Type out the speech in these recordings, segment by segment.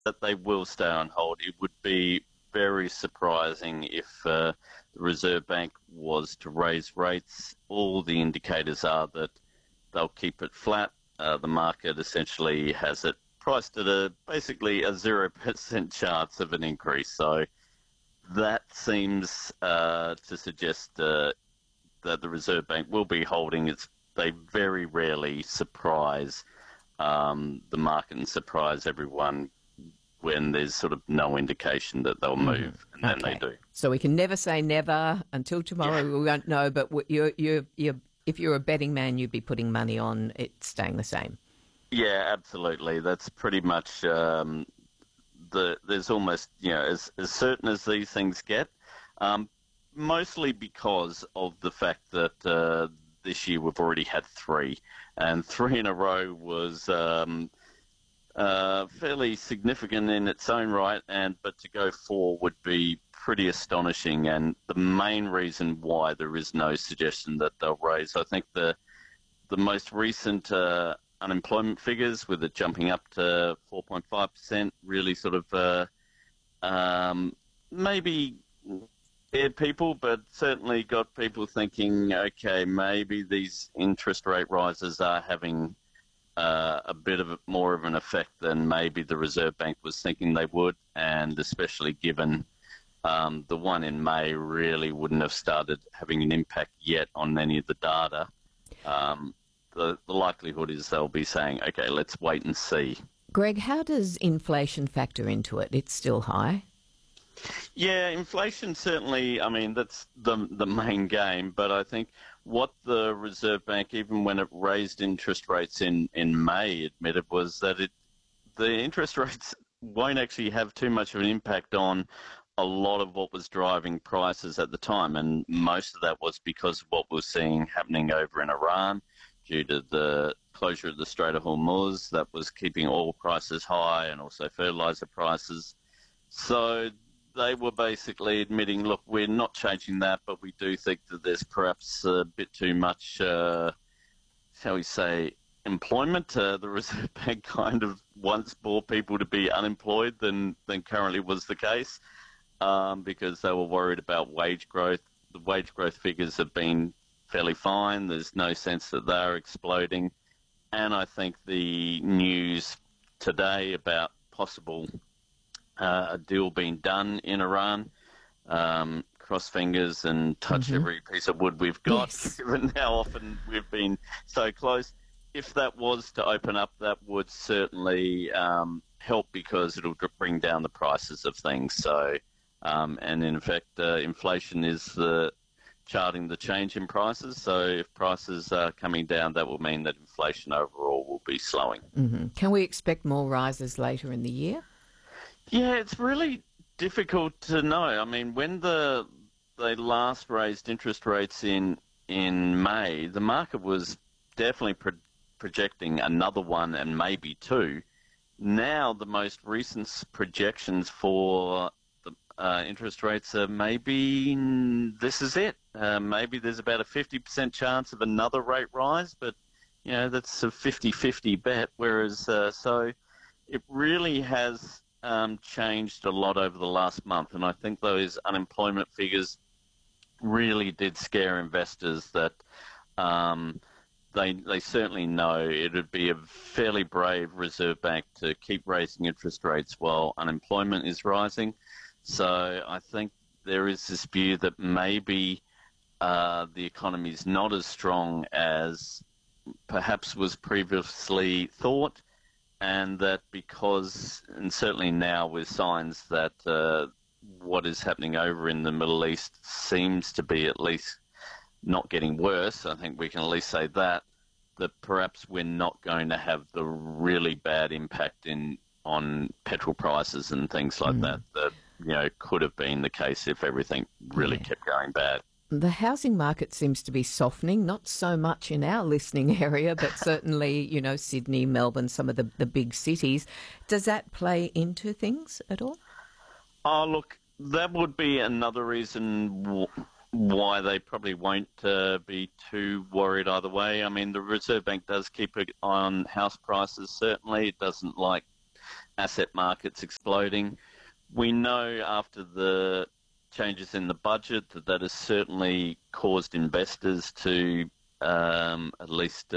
that they will stay on hold. It would be very surprising if the Reserve Bank was to raise rates. All the indicators are that they'll keep it flat. The market essentially has it priced at basically a 0% chance of an increase. So that seems to suggest that the Reserve Bank will be holding its. They very rarely surprise the market and surprise everyone when there's sort of no indication that they'll move, and then they do. So we can never say never until tomorrow. Yeah. We won't know, but if you're a betting man, you'd be putting money on it staying the same. Yeah, absolutely. That's pretty much there's almost, as certain as these things get, mostly because of the fact that this year we've already had three, and three in a row was fairly significant in its own right, but to go four would be pretty astonishing. And the main reason why there is no suggestion that they'll raise, I think the most recent unemployment figures, with it jumping up to 4.5%, really sort of maybe scared people, but certainly got people thinking, okay, maybe these interest rate rises are having a bit of more of an effect than maybe the Reserve Bank was thinking they would, and especially given the one in May really wouldn't have started having an impact yet on any of the data. The likelihood is they'll be saying, okay, let's wait and see. Greg, how does inflation factor into it? It's still high. Yeah, inflation certainly, I mean, that's the main game, but I think what the Reserve Bank, even when it raised interest rates in May, admitted was that the interest rates won't actually have too much of an impact on a lot of what was driving prices at the time, and most of that was because of what we're seeing happening over in Iran due to the closure of the Strait of Hormuz that was keeping oil prices high and also fertilizer prices. So they were basically admitting, look, we're not changing that, but we do think that there's perhaps a bit too much, shall we say, employment. The Reserve Bank kind of wants more people to be unemployed than currently was the case, because they were worried about wage growth. The wage growth figures have been fairly fine. There's no sense that they're exploding. And I think the news today about possible a deal being done in Iran, cross fingers and touch every piece of wood we've got, yes, given how often we've been so close. If that was to open up, that would certainly help, because it'll bring down the prices of things. So, and in fact, inflation is charting the change in prices. So if prices are coming down, that will mean that inflation overall will be slowing. Mm-hmm. Can we expect more rises later in the year? Yeah, it's really difficult to know. I mean, when they last raised interest rates in May, the market was definitely projecting another one and maybe two. Now, the most recent projections for the interest rates are maybe this is it. Maybe there's about a 50% chance of another rate rise, but that's a 50-50 bet. Whereas, so it really has changed a lot over the last month, and I think those unemployment figures really did scare investors that they certainly know it would be a fairly brave Reserve Bank to keep raising interest rates while unemployment is rising. So I think there is this view that maybe the economy is not as strong as perhaps was previously thought, and that because, and certainly now with signs that what is happening over in the Middle East seems to be at least not getting worse, I think we can at least say that perhaps we're not going to have the really bad impact on petrol prices and things like that could have been the case if everything really kept going bad. The housing market seems to be softening, not so much in our listening area, but certainly, Sydney, Melbourne, some of the big cities. Does that play into things at all? Oh, look, that would be another reason why they probably won't be too worried either way. I mean, the Reserve Bank does keep an eye on house prices, certainly. It doesn't like asset markets exploding. We know after the changes in the budget that has certainly caused investors to at least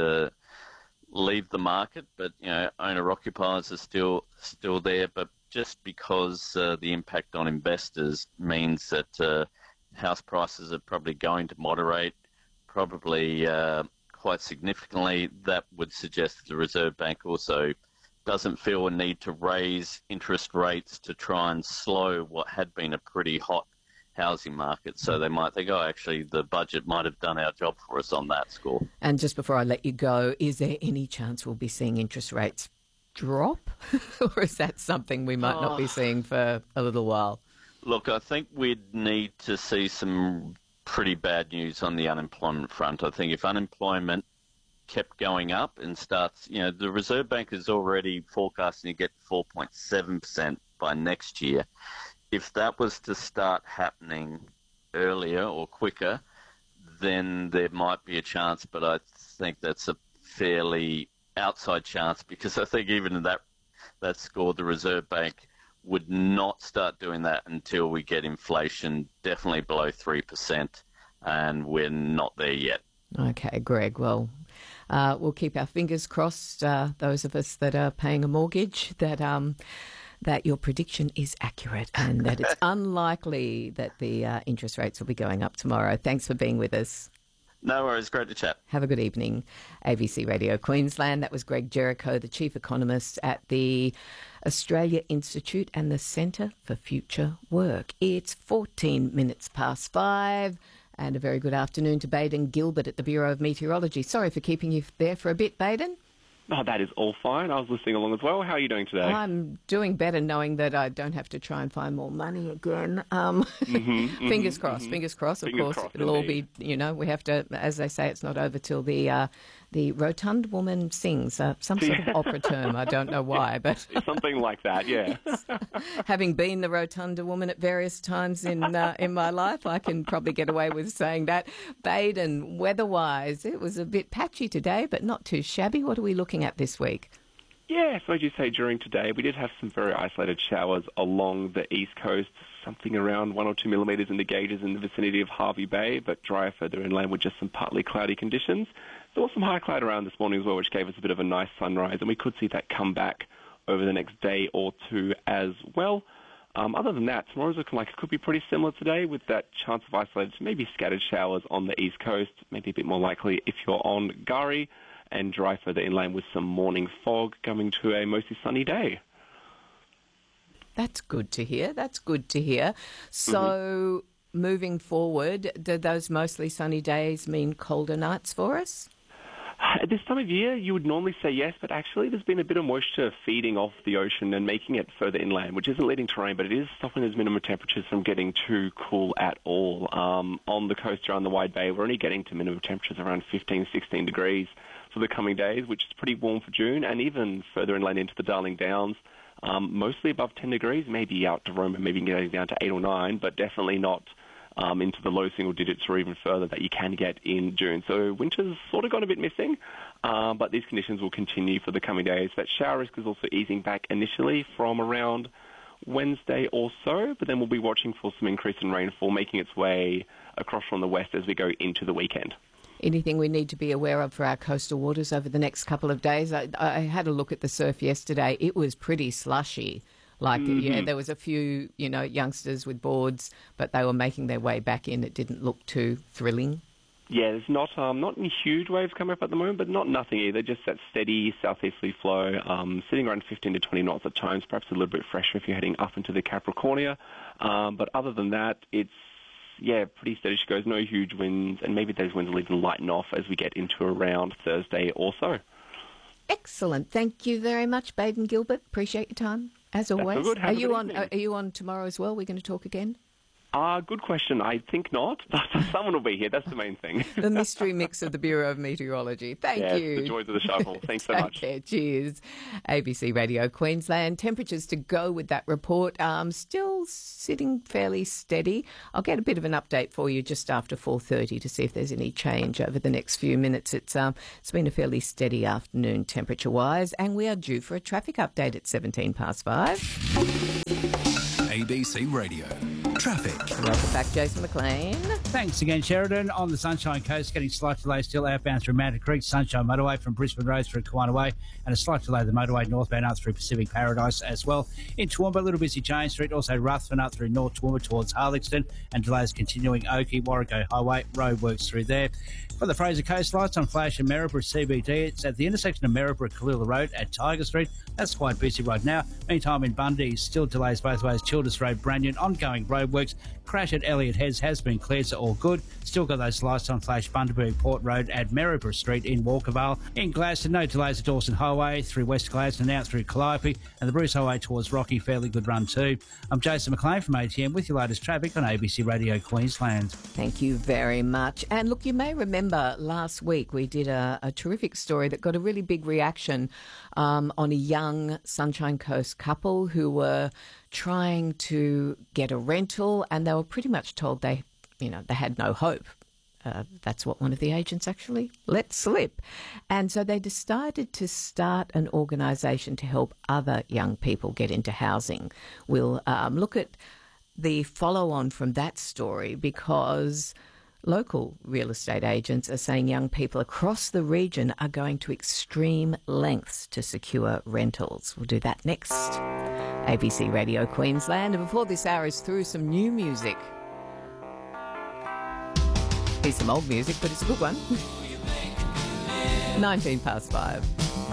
leave the market, but owner-occupiers are still there. But just because the impact on investors means that house prices are probably going to moderate, probably quite significantly, that would suggest that the Reserve Bank also doesn't feel a need to raise interest rates to try and slow what had been a pretty hot housing market. So they might think, actually, the budget might have done our job for us on that score. And just before I let you go, is there any chance we'll be seeing interest rates drop? Or is that something we might not be seeing for a little while? Look, I think we'd need to see some pretty bad news on the unemployment front. I think if unemployment kept going up and starts, the Reserve Bank is already forecasting to get 4.7% by next year. If that was to start happening earlier or quicker, then there might be a chance, but I think that's a fairly outside chance, because I think even in that score, the Reserve Bank would not start doing that until we get inflation definitely below 3%, and we're not there yet. Okay, Greg, well, we'll keep our fingers crossed, those of us that are paying a mortgage, that your prediction is accurate and that it's unlikely that the interest rates will be going up tomorrow. Thanks for being with us. No worries. Great to chat. Have a good evening. ABC Radio Queensland. That was Greg Jericho, the Chief Economist at the Australia Institute and the Centre for Future Work. It's 14 minutes past 5. And a very good afternoon to Baden Gilbert at the Bureau of Meteorology. Sorry for keeping you there for a bit, Baden. Oh, that is all fine. I was listening along as well. How are you doing today? I'm doing better knowing that I don't have to try and find more money again. Fingers crossed. Of course, it'll all be, we have to, as they say, it's not over till the rotund woman sings, some sort of opera term. I don't know why, but something like that, yeah. Having been the rotunda woman at various times in my life, I can probably get away with saying that. Baden, weather-wise, it was a bit patchy today, but not too shabby. What are we looking at this week? Yeah, so as you say, during today, we did have some very isolated showers along the east coast, something around 1 or 2 millimetres in the gauges in the vicinity of Hervey Bay, but drier further inland with just some partly cloudy conditions. There was some high cloud around this morning as well, which gave us a bit of a nice sunrise, and we could see that come back over the next day or two as well. Other than that, tomorrow's looking like it could be pretty similar today, with that chance of isolated, maybe scattered showers on the east coast, maybe a bit more likely if you're on Gari, and dry further inland with some morning fog, coming to a mostly sunny day. That's good to hear. So, moving forward, do those mostly sunny days mean colder nights for us? At this time of year, you would normally say yes, but actually there's been a bit of moisture feeding off the ocean and making it further inland, which isn't leading to rain, but it is stopping those minimum temperatures from getting too cool at all. On the coast around the Wide Bay, we're only getting to minimum temperatures around 15, 16 degrees for the coming days, which is pretty warm for June, and even further inland into the Darling Downs, mostly above 10 degrees, maybe out to Roma, maybe getting down to 8 or 9, but definitely not into the low single digits or even further that you can get in June. So winter's sort of gone a bit missing, but these conditions will continue for the coming days. That shower risk is also easing back initially from around Wednesday or so, but then we'll be watching for some increase in rainfall making its way across from the west as we go into the weekend. Anything we need to be aware of for our coastal waters over the next couple of days? I had a look at the surf yesterday. It was pretty slushy. There was a few, youngsters with boards, but they were making their way back in. It didn't look too thrilling. Yeah, there's not any huge waves coming up at the moment, but nothing either. Just that steady southeasterly flow, sitting around 15 to 20 knots at times, perhaps a little bit fresher if you're heading up into the Capricornia. But other than that, it's pretty steady she goes. No huge winds, and maybe those winds will even lighten off as we get into around Thursday or so. Excellent. Thank you very much, Baden Gilbert. Appreciate your time. As always. Good. Are you on tomorrow as well? We're going to talk again? Good question. I think not. Someone will be here. That's the main thing. The mystery mix of the Bureau of Meteorology. Thank you. The joys of the shovel. Thanks so much. Okay, cheers. ABC Radio Queensland. Temperatures to go with that report. Still sitting fairly steady. I'll get a bit of an update for you just after 4:30 to see if there's any change over the next few minutes. It's been a fairly steady afternoon temperature-wise, and we are due for a traffic update at 5:17. ABC Radio. Traffic. Welcome back, Jason McLean. Thanks again, Sheridan. On the Sunshine Coast, getting slight delay still outbound through Manta Creek, Sunshine Motorway from Brisbane Road through Kiwana Way, and a slight delay the motorway northbound up through Pacific Paradise as well. In Toowoomba, a little busy Jane Street, also Ruthven up through North Toowoomba towards Harlexton, and delays continuing Oakey, Warrego Highway, roadworks through there. For the Fraser Coast, lights on flash in Maryborough CBD. It's at the intersection of Maryborough Kalula Road at Tiger Street. That's quite busy right now. Meantime, in Bundy, still delays both ways. Childers Road, Branyon, ongoing roadworks. Crash at Elliott Heads has been cleared, so all good. Still got those lights on flash Bundaberg Port Road at Maryborough Street in Walkervale. In Gladstone, no delays at Dawson Highway through West Gladstone out through Calliope, and the Bruce Highway towards Rocky, fairly good run too. I'm Jason McLean from ATM with your latest traffic on ABC Radio Queensland. Thank you very much. And look, you may remember last week we did a terrific story that got a really big reaction on a young Sunshine Coast couple who were trying to get a rental, and they were pretty much told they had no hope. That's what one of the agents actually let slip. And so they decided to start an organisation to help other young people get into housing. We'll look at the follow-on from that story, because local real estate agents are saying young people across the region are going to extreme lengths to secure rentals. We'll do that next. ABC Radio Queensland. And before this hour is through, some new music. Here's some old music, but it's a good one. 5:19.